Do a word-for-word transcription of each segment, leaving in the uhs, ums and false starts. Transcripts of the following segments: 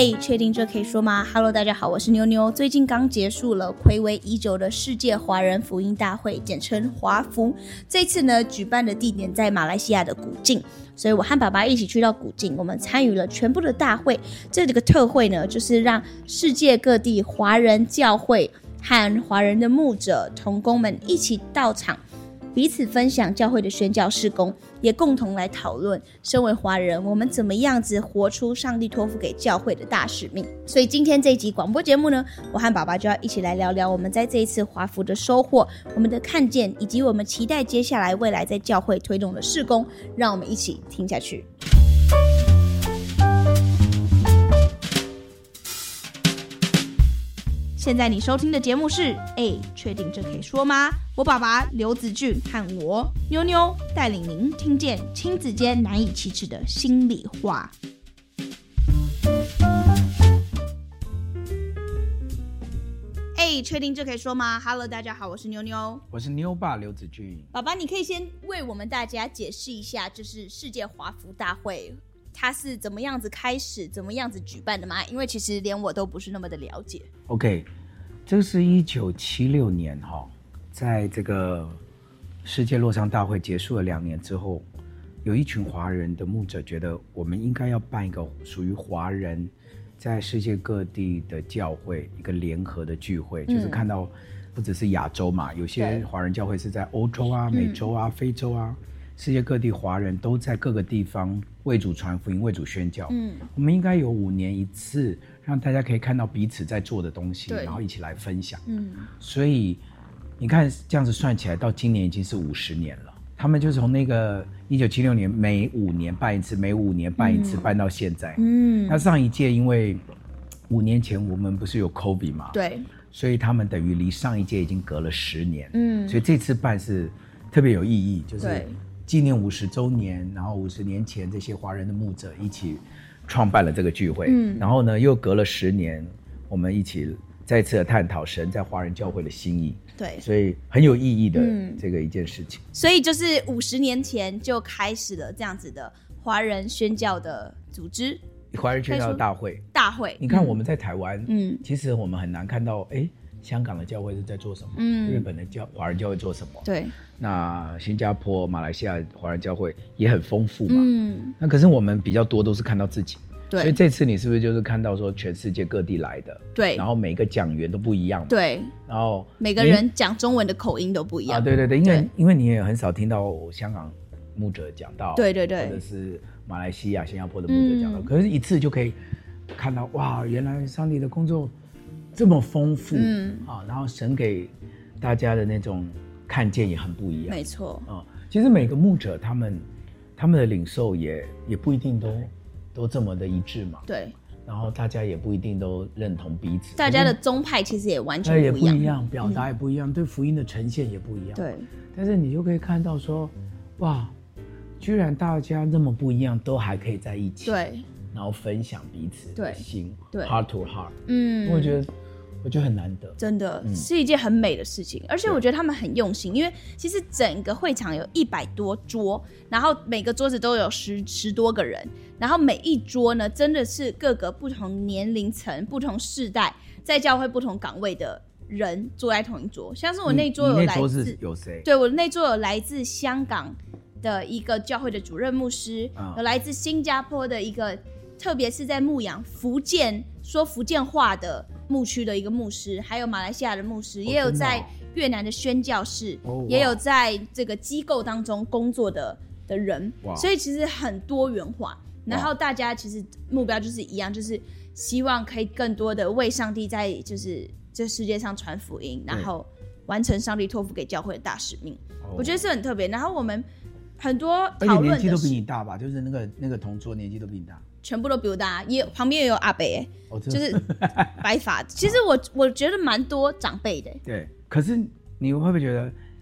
哎，确定这可以说吗 ？Hello， 大家好，我是妞妞。最近刚结束了睽违已久的世界华人福音大会，简称华福。这次呢，举办的地点在马来西亚的古晋，所以我和爸爸一起去到古晋，我们参与了全部的大会。这个特会呢，就是让世界各地华人教会和华人的牧者同工们一起到场，彼此分享教会的宣教事工，也共同来讨论身为华人我们怎么样子活出上帝托付给教会的大使命。所以今天这一集广播节目呢，我和爸爸就要一起来聊聊我们在这一次华福的收获，我们的看见，以及我们期待接下来未来在教会推动的事工。让我们一起听下去。现在你收听的节目是哎，确定这可以说吗？我爸爸刘子俊和我妞妞带领您听见亲子间难以启齿的心里话。哎，确定这可以说吗 ？Hello， 大家好，我是妞妞， 我是妞爸刘子俊。 爸爸，你可以先为我们大家解释一下，就是世界华福大会它是怎么样子开始，怎么样子举办的吗？因为其实连我都不是那么的了解。 OK， 这是一九七六年哈，在这个世界洛桑大会结束了两年之后，有一群华人的牧者觉得，我们应该要办一个属于华人在世界各地的教会一个联合的聚会，嗯、就是看到不只是亚洲嘛，有些华人教会是在欧洲啊、美洲啊、嗯、非洲啊。世界各地华人都在各个地方为主传福音、为主宣教。嗯，我们应该有五年一次，让大家可以看到彼此在做的东西，然后一起来分享。嗯，所以你看这样子算起来，到今年已经是五十年了。他们就从那个一九七六年每五年办一次，每五年办一次，嗯、办到现在。嗯，那上一届因为五年前我们不是有 COVID 嘛？对，所以他们等于离上一届已经隔了十年。嗯，所以这次办是特别有意义，就是。纪念五十周年，然后五十年前这些华人的牧者一起创办了这个聚会，嗯，然后呢又隔了十年，我们一起再次的探讨神在华人教会的心意，对，所以很有意义的这个一件事情。嗯、 所以就是五十年前就开始了这样子的华人宣教的组织， 华人宣教大会。 大会， 你看我们在台湾，嗯，其实我们很难看到，哎。香港的教会是在做什么？嗯，日本的教华人教会做什么？对，那新加坡、马来西亚华人教会也很丰富嘛。嗯，那可是我们比较多都是看到自己。对，所以这次你是不是就是看到说全世界各地来的？对，然后每个讲员都不一样嘛。对，然后每个人讲中文的口音都不一样。 啊，对对对，因为因为你也很少听到香港牧者讲到，对对对，或者是马来西亚、新加坡的牧者讲到，嗯、可是一次就可以看到哇，原来上帝的工作这么丰富，嗯啊，然后神给大家的那种看见也很不一样， 没错啊。 其实每个牧者他们他们的领受也也不一定都都这么的一致嘛，对。然后大家也不一定都认同彼此， 大家的宗派其实也完全不一样， 也不一样，表达也不一样，嗯、对福音的呈现也不一样，对。但是你就可以看到说，哇，居然大家那么不一样，都还可以在一起，对。然后分享彼此的心，对 ，heart to heart， 嗯，我觉得。我觉得很难得， 真的、嗯、是一件很美的事情，而且我觉得他们很用心，因为其实整个会场有一百多桌，然后每个桌子都有十十多个人，然后每一桌呢，真的是各个不同年龄层、不同世代，在教会不同岗位的人坐在同一桌。像是我那桌有来自，你那桌是有谁？ 对，我那桌有来自香港的一个教会的主任牧师，嗯、有来自新加坡的一个，特别是在牧养福建说福建话的牧区的一个牧师，还有马来西亚的牧师，也有在越南的宣教士，哦、也有在这个机构当中工作的的人，所以其实很多元化。然后大家其实目标就是一样，就是希望可以更多的为上帝在就是这世界上传福音，然后完成上帝托付给教会的大使命。哦、我觉得是很特别。然后我们很多讨论的是，而且年纪都比你大吧？就是那个那个同桌年纪都比你大。 全部都比我大，也旁边也有阿伯、欸哦，就是白发。其实我我觉得蛮多长辈的、欸。 对，可是你会不会觉得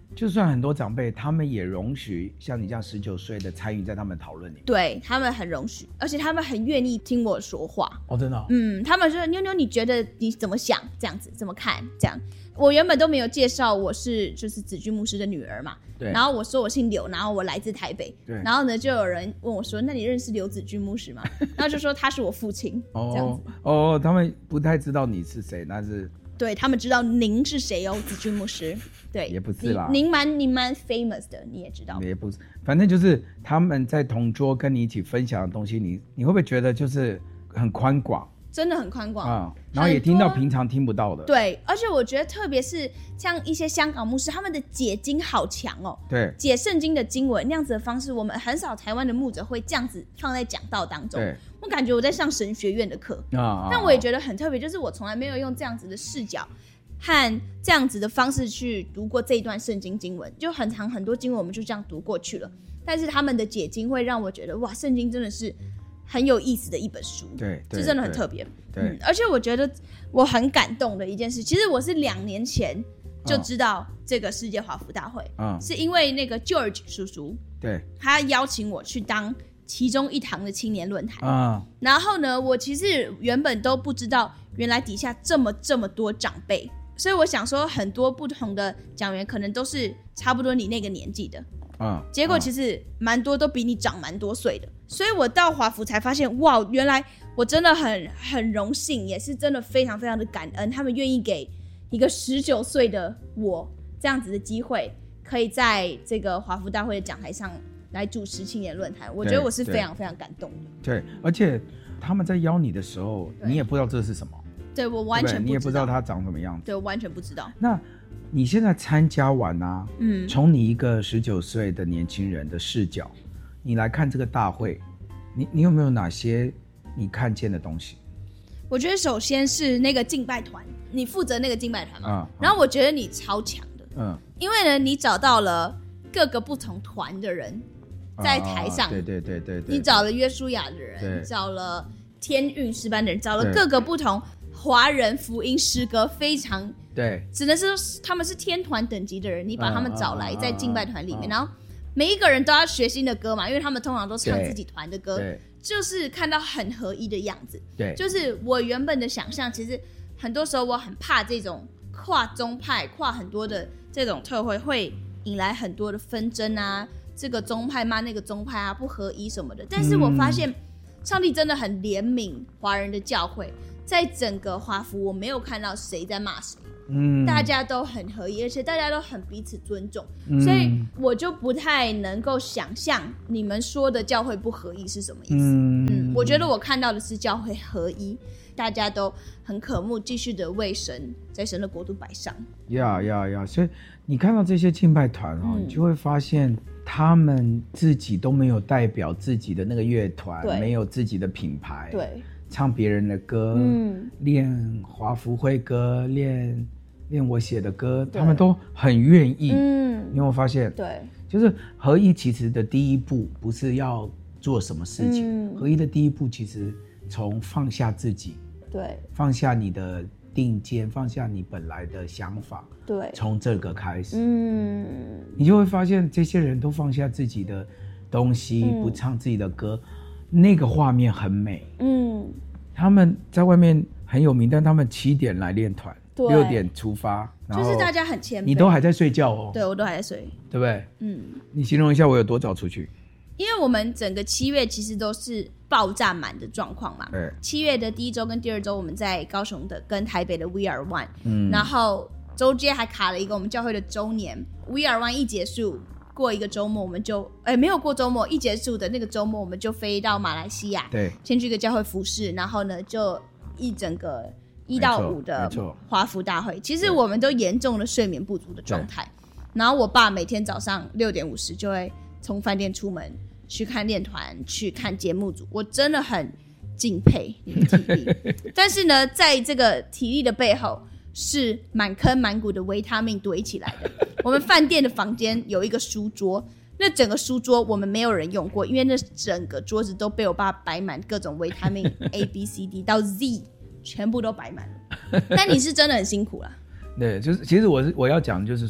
就算很多长辈，他们也容许像你这样十九岁的参与在他们讨论里面。 对，他们很容许，而且他们很愿意听我说话。 哦，真的、哦？ 嗯，他们说妞妞，你觉得你怎么想？这样子怎么看？这样，我原本都没有介绍我是就是子君牧师的女儿嘛。 对。 然后我说我姓刘，然后我来自台北。 对。 然后呢，就有人问我说：“那你认识刘子君牧师吗？”然后就说他是我父亲。 哦， 这样子。 哦，他们不太知道你是谁，那是。 对，他们知道您是谁哦，子君牧师。对， 也不是啦， 您蛮您蛮 famous 的，你也知道。 也不是，反正就是他们在同桌跟你一起分享的东西，你你会不会觉得就是很宽广？ 真的很宽广啊、嗯，然后也听到平常听不到的。 对，而且我觉得特别是像一些香港牧师，他们的解经好强哦。 对， 解圣经的经文那样子的方式，我们很少台湾的牧者会这样子放在讲道当中。 对， 我感觉我在上神学院的课啊，但我也觉得很特别，就是我从来没有用这样子的视角和这样子的方式去读过这一段圣经经文，就很长很多经文我们就这样读过去了。但是他们的解经会让我觉得，哇，圣经真的是很有意思的一本书， 对， 这真的很特别。 对、 嗯，而且我觉得我很感动的一件事，其实我是两年前就知道这个世界华福大会，嗯，是因为那个 George 叔叔， 对， 他邀请我去当其中一堂的青年论坛， 啊、嗯， 然后呢，我其实原本都不知道，原来底下这么这么多长辈，所以我想说，很多不同的讲员可能都是差不多你那个年纪的。嗯，结果其实蛮多都比你长蛮多岁的，所以我到华福才发现，哇，原来我真的很很荣幸，也是真的非常非常的感恩，他们愿意给一个十九岁的我这样子的机会，可以在这个华福大会的讲台上来主持青年论坛，我觉得我是非常非常感动的。 对，而且他们在邀你的时候，你也不知道这是什么， 对，我完全不知道， 你也不知道他长什么样子， 对，我完全不知道。 那你现在参加完啊，嗯，从你一个十九岁的年轻人的视角，你来看这个大会，你你有没有哪些你看见的东西？ 我觉得首先是那个敬拜团，你负责那个敬拜团嘛， 嗯， 然后我觉得你超强的， 嗯， 因为呢，你找到了各个不同团的人在台上， 啊、对, 对对对对， 你找了约书亚的人，找了天韵诗班的人，找了各个不同华人福音诗歌非常。 对， 只能是他们是天团等级的人，你把他们找来在敬拜团里面，然后每一个人都要学新的歌嘛，因为他们通常都唱自己团的歌，就是看到很合一的样子。对，就是我原本的想象，其实很多时候我很怕这种跨宗派、跨很多的这种特会会引来很多的纷争啊，这个宗派骂那个宗派啊，不合一什么的。但是我发现上帝真的很怜悯华人的教会，在整个华福我没有看到谁在骂谁。嗯，大家都很合一，而且大家都很彼此尊重，嗯、所以我就不太能够想象你们说的教会不合一是什么意思。嗯, 嗯，我觉得我看到的是教会合一，大家都很渴慕继续的为神在神的国度摆上。 呀呀呀！所以你看到这些敬拜团哦，嗯、你就会发现他们自己都没有代表自己的那个乐团，没有自己的品牌， 对， 唱别人的歌，嗯，练华福会歌，练。练我写的歌，他们都很愿意。嗯，你有没有发现？ 对， 就是合一其实的第一步不是要做什么事情，嗯、合一的第一步其实从放下自己， 对， 放下你的定见，放下你本来的想法， 对， 从这个开始，嗯，你就会发现这些人都放下自己的东西，嗯、不唱自己的歌，那个画面很美。嗯，他们在外面很有名，但他们七点来练团。六点出发， 就是大家很谦卑。 你都还在睡觉哦？ 对，我都还在睡， 对不对？嗯，你形容一下我有多早出去？ 因为我们整个七月其实都是爆炸满的状况嘛。对，七月的第一周跟第二周我们在高雄的跟台北的 We Are One， 嗯，然后周间还卡了一个我们教会的周年 ，We Are One 一结束，过一个周末我们就，哎，没有过周末，一结束的那个周末我们就飞到马来西亚， 对， 先去一个教会服侍，然后呢就一整个。一到五的华福大会，其实我们都严重的睡眠不足的状态。然后我爸每天早上六点五十就会从饭店出门去看练团，去看节目组。我真的很敬佩你的体力，但是呢，在这个体力的背后是满坑满谷的维他命堆起来的。我们饭店的房间有一个书桌，那整个书桌我们没有人用过，因为那整个桌子都被我爸摆满各种维他命 A B C D 到 Z。全部都摆满了，但你是真的很辛苦啦。 对，就是其实我是我要讲，就是说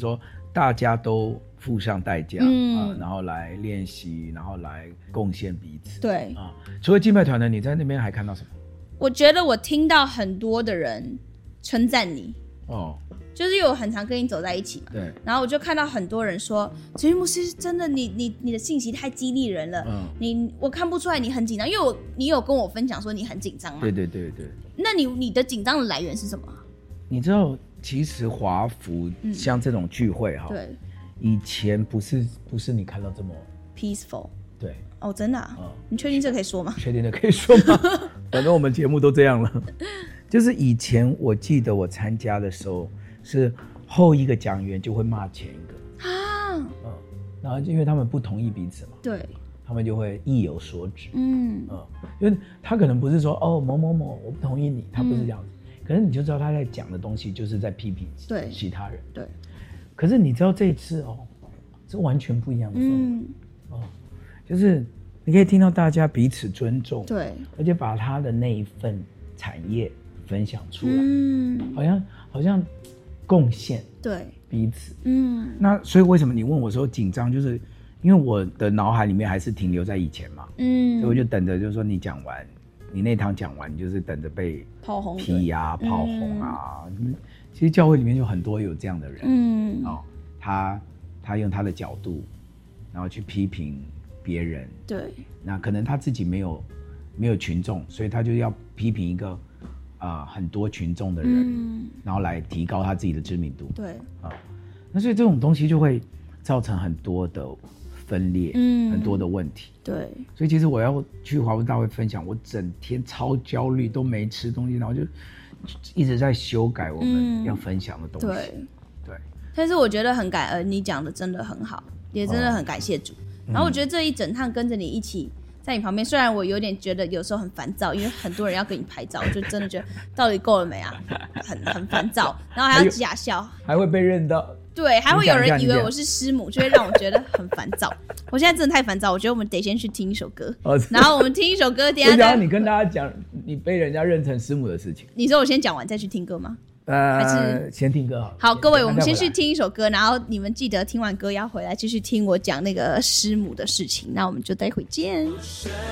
大家都付上代价、 嗯啊，然后来练习，然后来贡献彼此。 对啊，除了敬拜团呢，你在那边还看到什么？ 我觉得我听到很多的人称赞你， 哦， 就是有很常跟你走在一起嘛， 对， 然后我就看到很多人说，子瑜牧师真的你你你的信息太激励人了， 嗯， 你我看不出来你很紧张，因为我你有跟我分享说你很紧张嘛， 对对对对。 那你你的紧张的来源是什么？ 你知道，其实华福像这种聚会哈、 嗯，对， 以前不是不是你看到这么 peaceful， 对。 哦，真的啊？ 嗯， 你确定这可以说吗？ 确定的可以说吗？反正我们节目都这样了。就是以前我记得我参加的时候，是后一个讲员就会骂前一个啊， 嗯，然后因为他们不同意彼此嘛， 对， 他们就会意有所指， 嗯嗯，因为他可能不是说哦某某某我不同意你，他不是这样子，嗯、可是你就知道他在讲的东西就是在批评对其他人， 对。 可是你知道这一次哦，是完全不一样的氛围，嗯，哦，就是你可以听到大家彼此尊重， 对， 而且把他的那一份产业分享出来， 嗯， 好像好像贡献对彼此， 嗯， 那所以为什么你问我说紧张，就是因为我的脑海里面还是停留在以前嘛，嗯，所以我就等着，就是说你讲完，你那堂讲完，你就是等着被炮轰批啊、炮轰啊。嗯、其实教会里面有很多有这样的人，嗯，哦，他他用他的角度，然后去批评别人， 对， 那可能他自己没有没有群众，所以他就要批评一个啊、呃、很多群众的人，嗯，然后来提高他自己的知名度， 对， 啊，那所以这种东西就会造成很多的分裂，嗯，很多的问题， 对，所以其实我要去华文大会分享，我整天超焦虑，都没吃东西，然后就一直在修改我们要分享的东西，嗯、 对， 对。 但是我觉得很感恩，你讲的真的很好，也真的很感谢主。哦、然后我觉得这一整趟跟着你一起在你旁边，虽然我有点觉得有时候很烦躁，因为很多人要跟你拍照，我就真的觉得到底够了没啊，很很烦躁，然后还要假笑， 还会被认到。 对，还会有人以为我是师母，就会让我觉得很烦躁。我现在真的太烦躁，我觉得我们得先去听一首歌，哦、然后我们听一首歌，等一下再。 你跟大家讲你被人家认成师母的事情。 你说我先讲完再去听歌吗？ 呃，还是先听歌好了。 好，各位，我们先去听一首歌，然后你们记得听完歌要回来继续听我讲那个师母的事情。那我们就待会见。